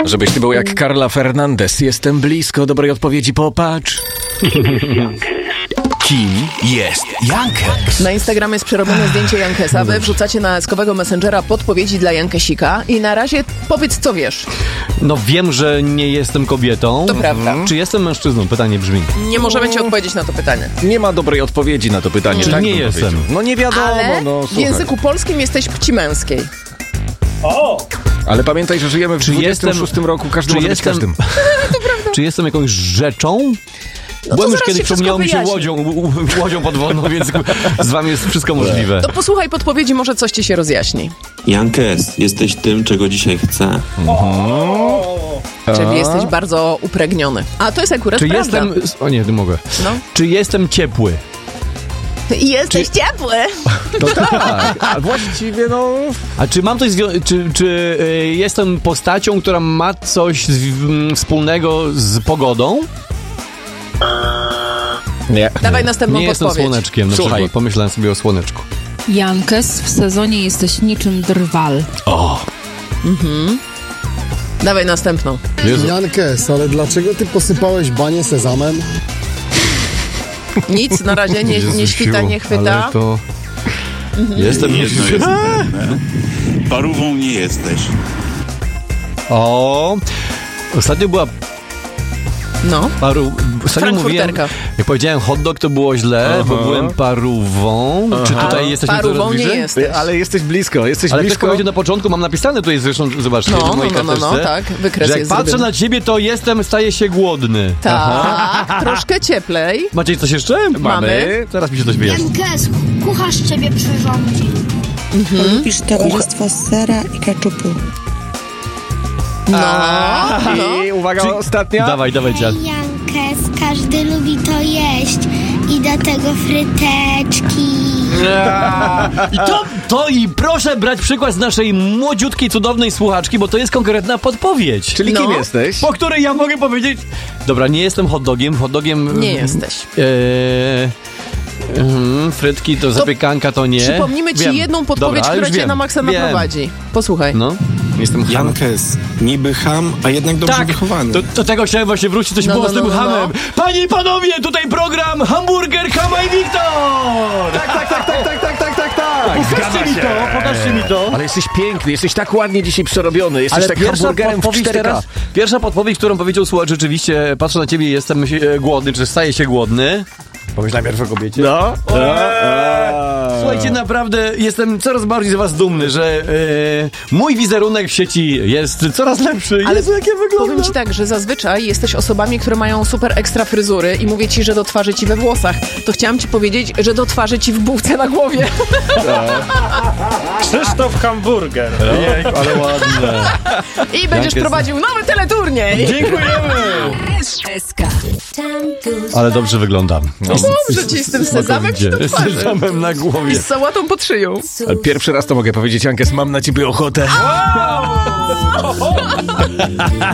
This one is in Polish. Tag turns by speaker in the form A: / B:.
A: Żebyś ty był jak Carla Fernandez. Jestem blisko dobrej odpowiedzi, popatrz. Kim jest Jankes?
B: Na Instagramie jest przerobione zdjęcie Jankesa. Wy wrzucacie na eskowego Messengera podpowiedzi dla Jankesika i na razie powiedz, co wiesz.
C: No wiem, że nie jestem kobietą.
B: To prawda.
C: Czy jestem mężczyzną? Pytanie brzmi.
B: Nie możemy ci odpowiedzieć na to pytanie.
A: Nie ma dobrej odpowiedzi na to pytanie.
C: Czyli
A: tak
C: nie
A: bym
C: jestem.
A: powiedział. No nie wiadomo,
B: Ale
A: no
B: w
A: słuchaj.
B: języku polskim jesteś płci męskiej.
A: Ale pamiętaj, że żyjemy w
C: Czy
A: 26 roku, każdy może być każdym.
C: Czy jestem jakąś rzeczą?
B: No
C: Byłem
B: to
C: już
B: zaraz
C: kiedyś,
B: się
C: przypomniało mi się
B: wszystko
C: łodzią podwodną, więc z wami jest wszystko możliwe.
B: To posłuchaj podpowiedzi, może coś ci się rozjaśni.
D: Jankes, jesteś tym, czego dzisiaj chcę.
B: Czyli jesteś bardzo upragniony. A to jest akurat
C: Czy
B: prawda.
C: jestem... O nie mogę.
B: No.
C: Czy jestem ciepły?
B: Jesteś ciepły.
A: To tak, a właściwie no...
C: A czy mam coś czy jestem postacią, która ma coś wspólnego z pogodą?
A: Nie.
B: Dawaj następną
C: Nie jestem
B: podpowiedź.
C: słoneczkiem, na
A: Słuchaj.
C: przykład. Pomyślałem sobie o słoneczku.
E: Jankes, w sezonie jesteś niczym drwal.
C: O!
B: Dawaj następną.
C: Jezu.
F: Jankes, ale dlaczego ty posypałeś banie sezamem?
B: Nic na razie nie świta, nie chwyta.
C: Ale to... Jestem...
G: Jedno jest pewne. Parówą nie jesteś.
C: O! Ostatnio była
B: No.
C: Ostatnio mówiłem,
B: Frankfurterka.
C: jak powiedziałem hot dog, to było źle, bo byłem parówą. Czy tutaj jesteśmy coraz
B: Parówą nie
C: bliżej?
B: jesteś.
A: Ale jesteś blisko, jesteś
C: Ale ktoś
A: blisko.
C: powiedział na początku, mam napisane tutaj zresztą, zobaczcie, w mojej karteczce,
B: tak, wykres
C: że jak
B: jest
C: patrzę
B: zrobiony.
C: na ciebie, to staję się głodny.
B: Tak, troszkę cieplej.
C: Macie coś jeszcze?
B: Mamy.
C: Zaraz mi się coś wyjaśni.
H: Jankes, kucharz ciebie przyrządzi.
I: Lubisz towarzystwo z sera i keczupu.
B: No.
A: I uwaga, ostatnia.
C: Dawaj, dziad.
H: Jankes, każdy lubi to jeść i do tego fryteczki.
C: I proszę brać przykład z naszej młodziutkiej, cudownej słuchaczki, bo to jest konkretna podpowiedź.
A: Czyli kim jesteś?
C: Po której ja mogę powiedzieć... Dobra, nie jestem hot dogiem. Hot dogiem...
B: Nie jesteś.
C: Frytki to zapiekanka to nie.
B: Przypomnimy ci
C: Wiem.
B: jedną podpowiedź,
C: Dobra,
B: która
C: już
B: cię
C: wiem.
B: na maksa
C: Wiem.
B: naprowadzi. Posłuchaj.
C: No, jestem ham.
D: Jankes, niby ham, a jednak dobrze wychowany.
C: Do tego chciałem właśnie wrócić, coś było z tym hamem. Panie i panowie, tutaj program Hamburger, Kama i Wiktor! Pokażcie mi to.
A: Ale jesteś piękny, jesteś tak ładnie dzisiaj przerobiony, jesteś tak hamburgerem w 4K.
C: Pierwsza podpowiedź, którą powiedział słuchacz, rzeczywiście, patrzę na ciebie, jestem głodny, czy staję się głodny. Pomyślałem pierwsze o kobiecie.
A: No.
C: Słuchajcie, naprawdę jestem coraz bardziej z was dumny, że mój wizerunek w sieci jest coraz lepszy.
B: Ale
C: Jezu, jak ja wyglądam.
B: powiem ci tak, że zazwyczaj jesteś osobami, które mają super ekstra fryzury i mówię ci, że do twarzy ci we włosach. To chciałam ci powiedzieć, że do twarzy ci w bułce na głowie.
J: Krzysztof Hamburger.
C: Ale ładne.
B: I będziesz prowadził nowy teleturniej.
C: Dziękujemy.
E: SK.
C: Ale dobrze wyglądam.
B: Dobrze ci z tym sezamem ci do
C: Z
B: twarzy.
C: sezamem na
B: I
C: głowie.
B: z sałatą pod szyją.
A: Ale pierwszy raz to mogę powiedzieć, Jankes, mam na ciebie ochotę.